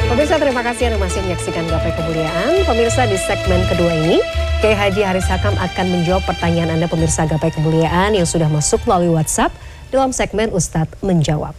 Pemirsa, terima kasih Anda masih menyaksikan Gapai Kemuliaan. Pemirsa, di segmen kedua ini, Kiai Haji Haris Hakam akan menjawab pertanyaan Anda pemirsa Gapai Kemuliaan yang sudah masuk melalui WhatsApp dalam segmen Ustadz Menjawab.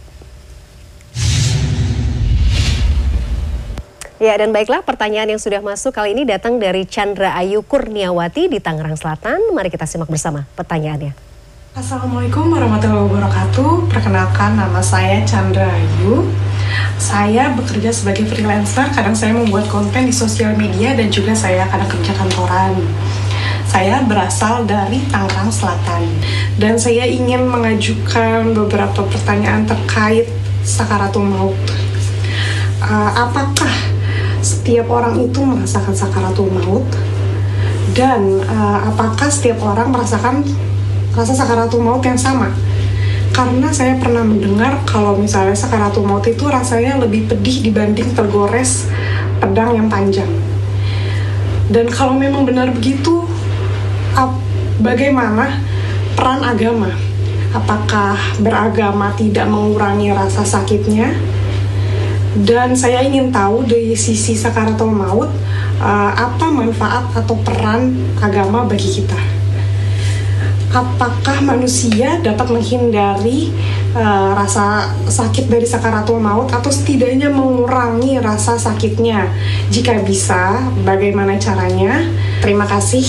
Ya, dan baiklah, pertanyaan yang sudah masuk kali ini datang dari Chandra Ayu Kurniawati di Tangerang Selatan. Mari kita simak bersama pertanyaannya. Assalamualaikum warahmatullahi wabarakatuh. Perkenalkan, nama saya Chandra Ayu. Saya bekerja sebagai freelancer, kadang saya membuat konten di sosial media dan juga saya kadang kerja kantoran. Saya berasal dari Tangerang Selatan dan saya ingin mengajukan beberapa pertanyaan terkait sakaratul maut. Apakah setiap orang itu merasakan sakaratul maut? Dan apakah setiap orang merasakan rasa sakaratul maut yang sama? Karena saya pernah mendengar kalau misalnya sakaratul maut itu rasanya lebih pedih dibanding tergores pedang yang panjang. Dan kalau memang benar begitu, bagaimana peran agama? Apakah beragama tidak mengurangi rasa sakitnya? Dan saya ingin tahu dari sisi sakaratul maut, apa manfaat atau peran agama bagi kita? Apakah manusia dapat menghindari rasa sakit dari sakaratul maut atau setidaknya mengurangi rasa sakitnya? Jika bisa, bagaimana caranya? Terima kasih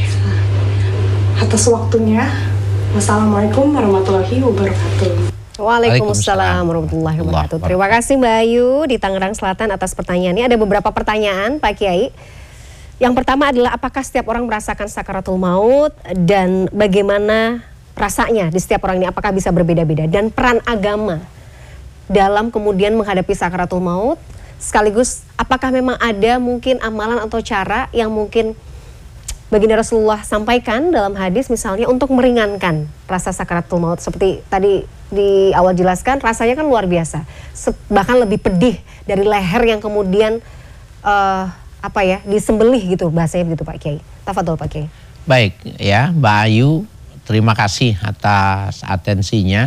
atas waktunya. Wassalamualaikum warahmatullahi wabarakatuh. Waalaikumsalam warahmatullahi wabarakatuh. Terima kasih Mbak Ayu di Tangerang Selatan atas pertanyaannya. Ada beberapa pertanyaan Pak Kiai. Yang pertama adalah apakah setiap orang merasakan sakaratul maut dan bagaimana rasanya di setiap orang ini, apakah bisa berbeda-beda, dan peran agama dalam kemudian menghadapi sakaratul maut, sekaligus apakah memang ada mungkin amalan atau cara yang mungkin baginda Rasulullah sampaikan dalam hadis misalnya untuk meringankan rasa sakaratul maut, seperti tadi di awal jelaskan rasanya kan luar biasa, bahkan lebih pedih dari leher yang kemudian disembelih gitu, bahasanya begitu Pak Kiai. Tafadhol Pak Kiai. Baik ya Mbak Ayu, terima kasih atas atensinya.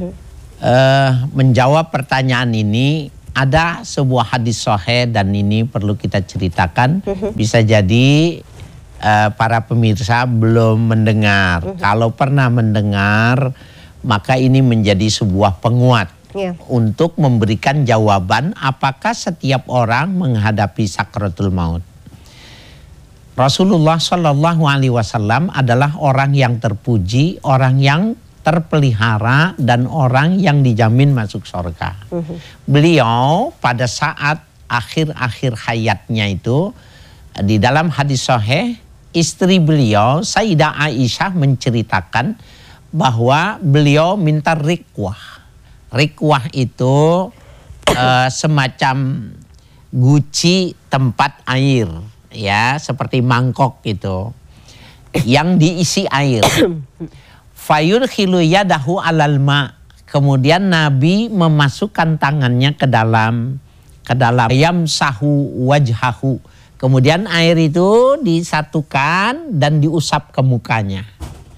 Menjawab pertanyaan ini, ada sebuah hadis sahih dan ini perlu kita ceritakan. Bisa jadi para pemirsa belum mendengar. Kalau pernah mendengar, maka ini menjadi sebuah penguat untuk memberikan jawaban apakah setiap orang menghadapi sakaratul maut. Rasulullah Shallallahu Alaihi Wasallam adalah orang yang terpuji, orang yang terpelihara, dan orang yang dijamin masuk surga. Beliau pada saat akhir-akhir hayatnya itu, di dalam hadis sahih, istri beliau Sayyidah Aisyah menceritakan bahwa beliau minta riqwah. Riqwah itu semacam guci tempat air, ya, seperti mangkok gitu, yang diisi air. Fayudkhilu yadahu alal ma. Kemudian Nabi memasukkan tangannya ke dalam yamsahu wajhahu. Kemudian air itu disatukan dan diusap ke mukanya.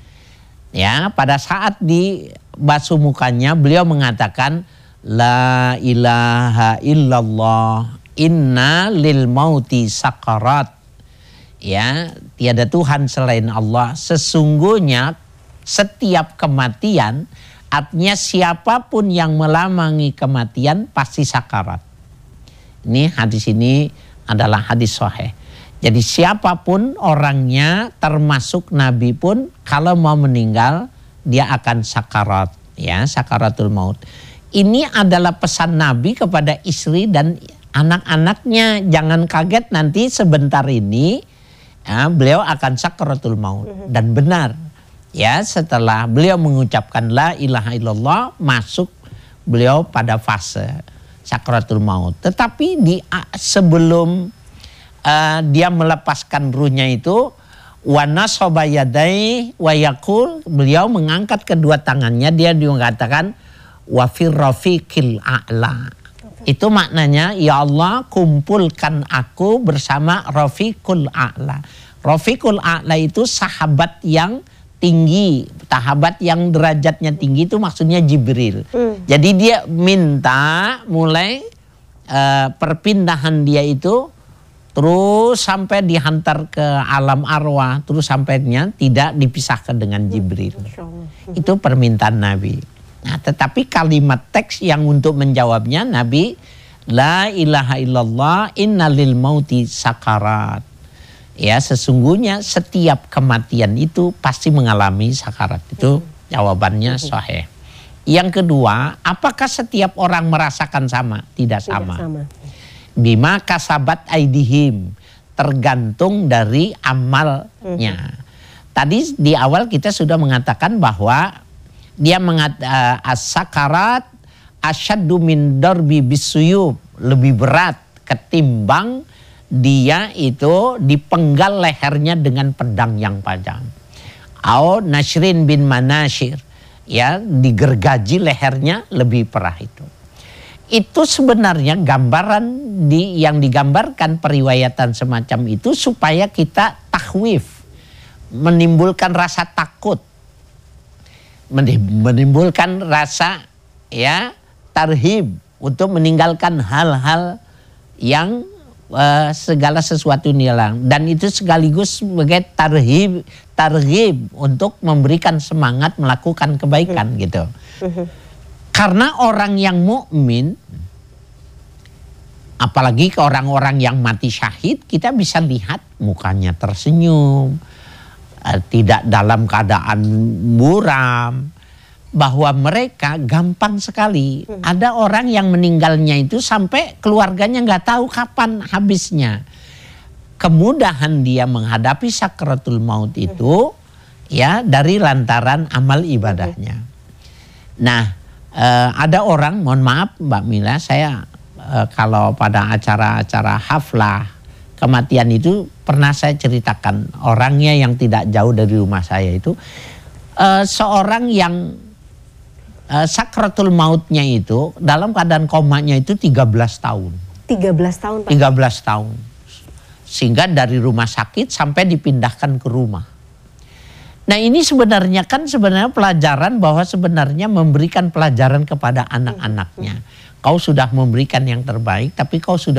Ya, pada saat dibasuh mukanya, beliau mengatakan, La ilaha illallah, inna lil mauti sakarat. Ya, tiada Tuhan selain Allah. Sesungguhnya setiap kematian, artinya siapapun yang melamangi kematian pasti sakarat. Ini hadis ini adalah hadis sahih. Jadi siapapun orangnya, termasuk Nabi pun, kalau mau meninggal dia akan sakarat, ya, sakaratul maut. Ini adalah pesan Nabi kepada istri dan anak-anaknya. Jangan kaget nanti sebentar ini ya, beliau akan sakaratul maut. Dan benar, ya, setelah beliau mengucapkan la ilaha illallah, masuk beliau pada fase sakaratul maut. Tetapi sebelum dia melepaskan ruhnya itu, wa nasaba yadai wa yaqul, beliau mengangkat kedua tangannya, dia mengatakan wa fir rafiqil a'la. Itu maknanya, ya Allah, kumpulkan aku bersama rafiqul a'la. Rafiqul a'la itu sahabat yang tinggi, sahabat yang derajatnya tinggi, itu maksudnya Jibril. Jadi dia minta mulai perpindahan dia itu terus sampai dihantar ke alam arwah, terus sampainya tidak dipisahkan dengan Jibril. Itu permintaan Nabi. Nah, tetapi kalimat teks yang untuk menjawabnya Nabi, la ilaha illallah innalil mauti sakarat. Ya, sesungguhnya setiap kematian itu pasti mengalami sakarat. Itu jawabannya sahih. Yang kedua, apakah setiap orang merasakan sama? Tidak sama. Bima kasabat aidihim, tergantung dari amalnya. Tadi di awal kita sudah mengatakan bahwa dia as-sakarat asyaddu min darbi bisuyub, lebih berat ketimbang dia itu dipenggal lehernya dengan pedang yang tajam. Au Nashrin bin Manashir, ya, digergaji lehernya, lebih perah itu. Itu sebenarnya gambaran yang digambarkan periwayatan semacam itu supaya kita takhwif, menimbulkan rasa takut, menimbulkan rasa ya tarhib untuk meninggalkan hal-hal yang segala sesuatu nilang, dan itu sekaligus sebagai tarhib untuk memberikan semangat melakukan kebaikan gitu. Karena orang yang mukmin, apalagi ke orang-orang yang mati syahid, kita bisa lihat mukanya tersenyum, tidak dalam keadaan muram, bahwa mereka gampang sekali. Ada orang yang meninggalnya itu sampai keluarganya nggak tahu kapan habisnya. Kemudahan dia menghadapi sakratul maut itu ya dari lantaran amal ibadahnya. Nah, ada orang, mohon maaf Mbak Mila, saya kalau pada acara-acara haflah kematian itu pernah saya ceritakan, orangnya yang tidak jauh dari rumah saya itu seorang yang sakratul mautnya itu dalam keadaan komanya itu 13 tahun. 13 tahun Pak? 13 tahun. Sehingga dari rumah sakit sampai dipindahkan ke rumah. Nah, ini sebenarnya pelajaran bahwa sebenarnya memberikan pelajaran kepada anak-anaknya. Kau sudah memberikan yang terbaik, tapi kau sudah